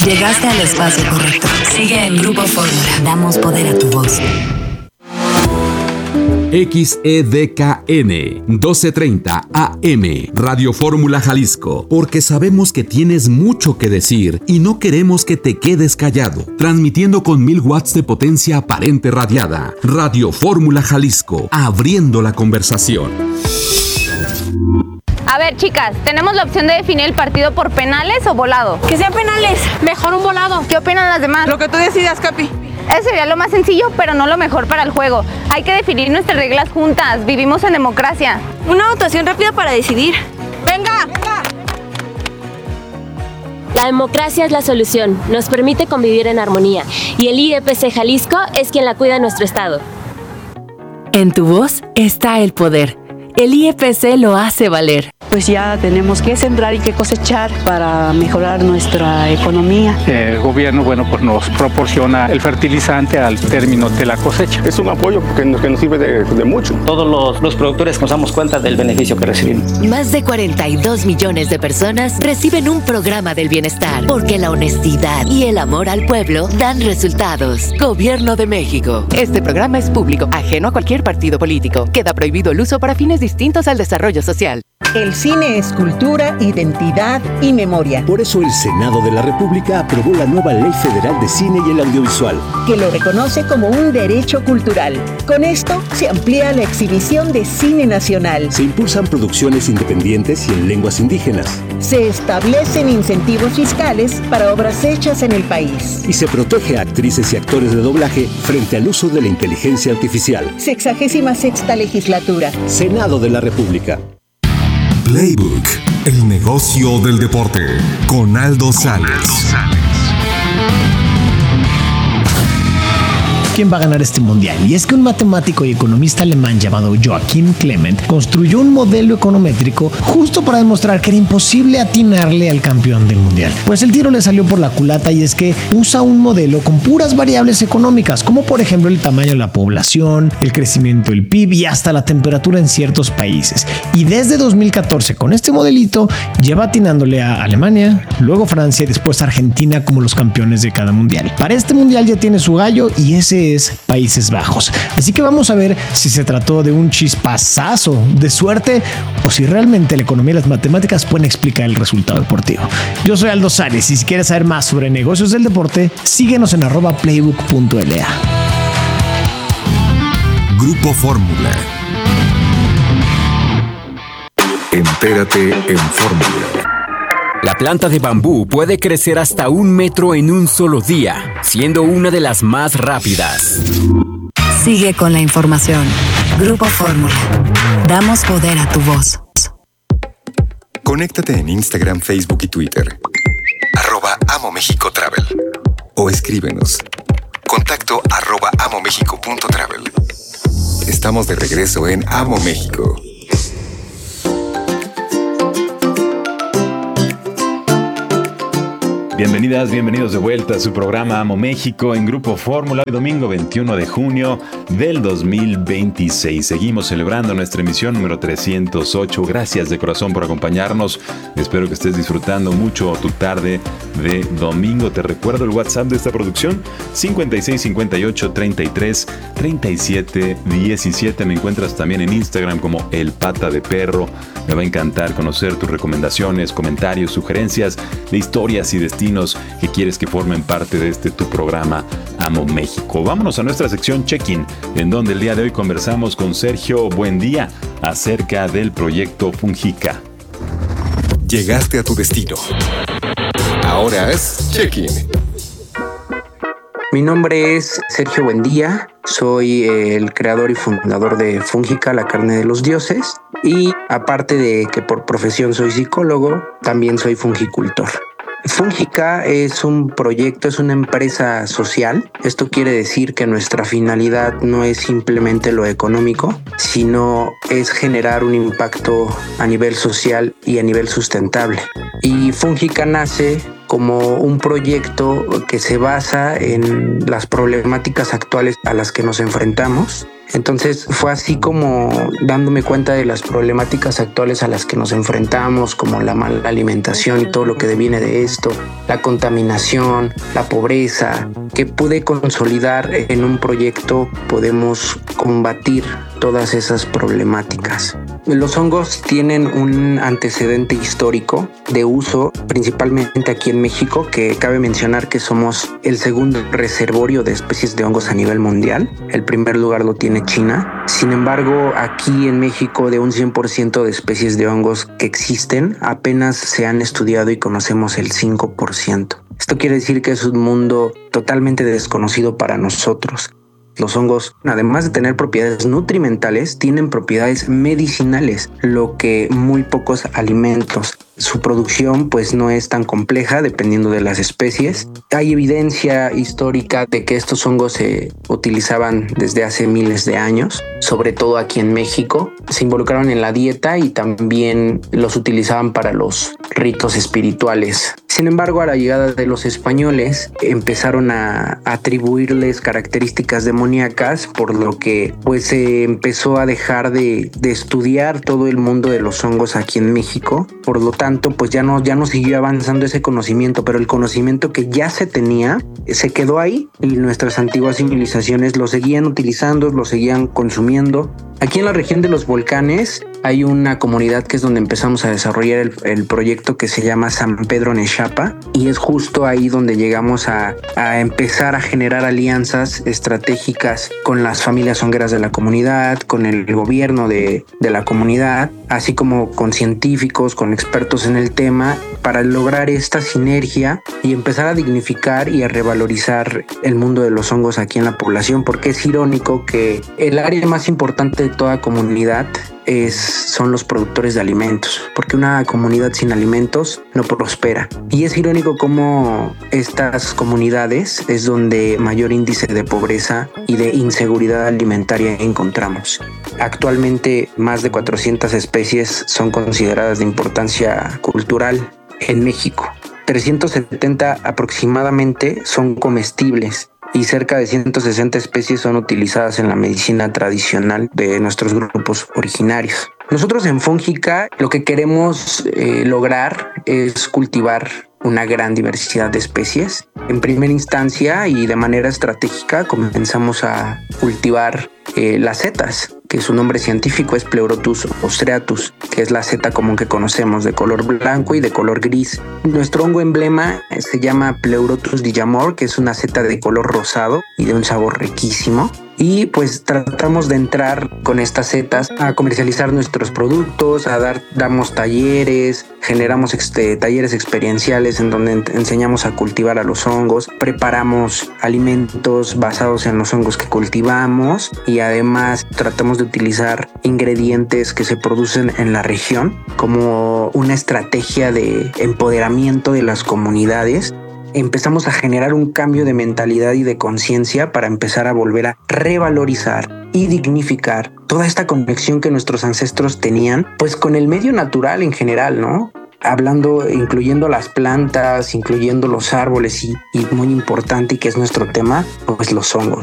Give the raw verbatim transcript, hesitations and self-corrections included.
Llegaste al espacio correcto. Sigue en Grupo Fórmula. Damos poder a tu voz. X E D K N doce treinta A M Radio Fórmula Jalisco, porque sabemos que tienes mucho que decir y no queremos que te quedes callado. Transmitiendo con mil watts de potencia aparente radiada. Radio Fórmula Jalisco, abriendo la conversación. A ver, chicas, tenemos la opción de definir el partido por penales o volado. Que sean penales, mejor un volado. ¿Qué opinan las demás? Lo que tú decidas, Capi. Eso sería lo más sencillo, pero no lo mejor para el juego. Hay que definir nuestras reglas juntas. Vivimos en democracia. Una votación rápida para decidir. ¡Venga! ¡Venga! La democracia es la solución. Nos permite convivir en armonía. Y el I E P C Jalisco es quien la cuida en nuestro estado. En tu voz está el poder. El I E P C lo hace valer. Pues ya tenemos que sembrar y que cosechar para mejorar nuestra economía. El gobierno, bueno, pues nos proporciona el fertilizante al término de la cosecha. Es un apoyo que nos, que nos sirve de, de mucho. Todos los, los productores nos damos cuenta del beneficio que recibimos. Más de cuarenta y dos millones de personas reciben un programa del bienestar, porque la honestidad y el amor al pueblo dan resultados. Gobierno de México. Este programa es público, ajeno a cualquier partido político. Queda prohibido el uso para fines distintos al desarrollo social. El cine es cultura, identidad y memoria. Por eso el Senado de la República aprobó la nueva Ley Federal de Cine y el Audiovisual, que lo reconoce como un derecho cultural. Con esto se amplía la exhibición de cine nacional. Se impulsan producciones independientes y en lenguas indígenas. Se establecen incentivos fiscales para obras hechas en el país. Y se protege a actrices y actores de doblaje frente al uso de la inteligencia artificial. Sexagésima sexta legislatura. Senado de la República. Playbook, el negocio del deporte, con Aldo Sales. ¿Quién va a ganar este mundial? Y es que un matemático y economista alemán llamado Joachim Clement construyó un modelo econométrico justo para demostrar que era imposible atinarle al campeón del mundial. Pues el tiro le salió por la culata, y es que usa un modelo con puras variables económicas, como por ejemplo el tamaño de la población, el crecimiento del P I B y hasta la temperatura en ciertos países. Y desde dos mil catorce, con este modelito, lleva atinándole a Alemania, luego Francia y después Argentina como los campeones de cada mundial. Para este mundial ya tiene su gallo, y ese es Países Bajos. Así que vamos a ver si se trató de un chispazazo de suerte o si realmente la economía y las matemáticas pueden explicar el resultado deportivo. Yo soy Aldo Sales, y si quieres saber más sobre negocios del deporte, síguenos en arroba playbook punto l a. Grupo Fórmula. Entérate en Fórmula. La planta de bambú puede crecer hasta un metro en un solo día, siendo una de las más rápidas. Sigue con la información. Grupo Fórmula. Damos poder a tu voz. Conéctate en Instagram, Facebook y Twitter. Arroba Amo México Travel. O escríbenos. Contacto arroba amomexico punto travel. Estamos de regreso en Amo México. Bienvenidas, bienvenidos de vuelta a su programa Amo México en Grupo Fórmula, domingo veintiuno de junio del dos mil veintiséis. Seguimos celebrando nuestra emisión número trescientos ocho. Gracias de corazón por acompañarnos. Espero que estés disfrutando mucho tu tarde de domingo. Te recuerdo el WhatsApp de esta producción: cincuenta y seis cincuenta y ocho treinta y tres treinta y siete diecisiete. Me encuentras también en Instagram como El Pata de Perro. Me va a encantar conocer tus recomendaciones, comentarios, sugerencias de historias y destinos que quieres que formen parte de este tu programa Amo México. Vámonos a nuestra sección Check-in, en donde el día de hoy conversamos con Sergio Buendía acerca del proyecto Fungica. Llegaste a tu destino. Ahora es Check-in. Mi nombre es Sergio Buendía, soy el creador y fundador de Fungica, la carne de los dioses, y aparte de que por profesión soy psicólogo, también soy fungicultor. Fungica es un proyecto, es una empresa social. Esto quiere decir que nuestra finalidad no es simplemente lo económico, sino es generar un impacto a nivel social y a nivel sustentable. Y Fungica nace como un proyecto que se basa en las problemáticas actuales a las que nos enfrentamos Entonces fue así como dándome cuenta de las problemáticas actuales a las que nos enfrentamos, como la mala alimentación y todo lo que deviene de esto, la contaminación, la pobreza, que pude consolidar en un proyecto. Podemos combatir todas esas problemáticas. Los hongos tienen un antecedente histórico de uso, principalmente aquí en México, que cabe mencionar que somos el segundo reservorio de especies de hongos a nivel mundial. El primer lugar lo tiene China. Sin embargo, aquí en México, de un cien por ciento de especies de hongos que existen, apenas se han estudiado y conocemos el cinco por ciento. Esto quiere decir que es un mundo totalmente desconocido para nosotros. Los hongos, además de tener propiedades nutrimentales, tienen propiedades medicinales, lo que muy pocos alimentos. Su producción pues no es tan compleja dependiendo de las especies. Hay evidencia histórica de que estos hongos se utilizaban desde hace miles de años, sobre todo aquí en México. Se involucraron en la dieta y también los utilizaban para los ritos espirituales. Sin embargo, a la llegada de los españoles empezaron a atribuirles características demoníacas, por lo que pues se empezó a dejar de, de estudiar todo el mundo de los hongos aquí en México. Por lo tanto, pues ya no, ya no siguió avanzando ese conocimiento, pero el conocimiento que ya se tenía se quedó ahí y nuestras antiguas civilizaciones lo seguían utilizando, lo seguían consumiendo. Aquí en la región de los volcanes hay una comunidad que es donde empezamos a desarrollar el, el proyecto que se llama San Pedro Nexapa, y es justo ahí donde llegamos a, a empezar a generar alianzas estratégicas con las familias hongueras de la comunidad, con el gobierno de, de la comunidad, así como con científicos, con expertos en el tema, para lograr esta sinergia y empezar a dignificar y a revalorizar el mundo de los hongos aquí en la población, porque es irónico que el área más importante de toda comunidad es, son los productores de alimentos, porque una comunidad sin alimentos no prospera. Y es irónico cómo estas comunidades es donde mayor índice de pobreza y de inseguridad alimentaria encontramos. Actualmente más de cuatrocientas especies son consideradas de importancia cultural en México. trescientas setenta aproximadamente son comestibles y cerca de ciento sesenta especies son utilizadas en la medicina tradicional de nuestros grupos originarios. Nosotros en Fúngica lo que queremos eh, lograr es cultivar una gran diversidad de especies. En primera instancia y de manera estratégica comenzamos a cultivar eh, las setas, que su nombre científico es Pleurotus ostreatus, que es la seta común que conocemos, de color blanco y de color gris. Nuestro hongo emblema se llama Pleurotus dillamor, que es una seta de color rosado y de un sabor riquísimo. Y pues tratamos de entrar con estas setas a comercializar nuestros productos, a dar, damos talleres, generamos este, talleres experienciales en donde en, enseñamos a cultivar a los hongos, preparamos alimentos basados en los hongos que cultivamos y además tratamos de utilizar ingredientes que se producen en la región como una estrategia de empoderamiento de las comunidades. Empezamos a generar un cambio de mentalidad y de conciencia para empezar a volver a revalorizar y dignificar toda esta conexión que nuestros ancestros tenían, pues con el medio natural en general, ¿no? Hablando, incluyendo las plantas, incluyendo los árboles y, y muy importante y que es nuestro tema, pues los hongos.